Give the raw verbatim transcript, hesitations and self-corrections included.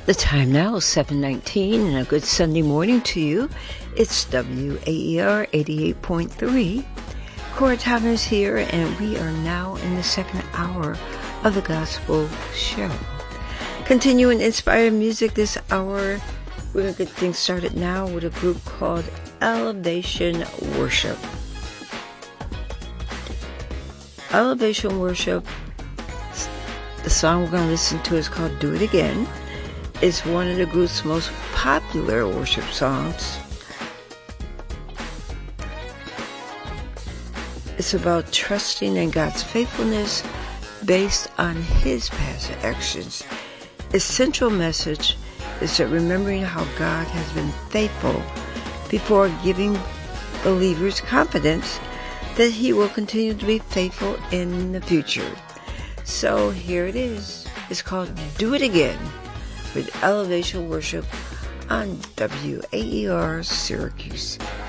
The time now is seven nineteen, and a good Sunday morning to you. It's W A E R eighty-eight point three. Cora Thomas here, and we are now in the second hour of the Gospel Show. Continuing inspired music this hour, we're going to get things started now with a group called Elevation Worship. Elevation Worship, the song we're going to listen to is called Do It Again. It's one of the group's most popular worship songs. It's about trusting in God's faithfulness based on His past actions. Its central message is that remembering how God has been faithful before giving believers confidence that He will continue to be faithful in the future. So here it is. It's called Do It Again with Elevation Worship on W A E R Syracuse.